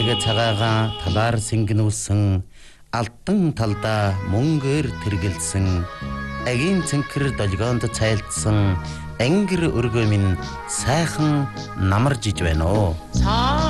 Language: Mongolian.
Цэрэг цагаагаа талаар сэнгэнүүлсэн алтан талдаа мөнгөөр тэргэлсэн агийн цэнхэр долгионд цайлдсан ангир өргөө минь сайхан намарж иж байна оо.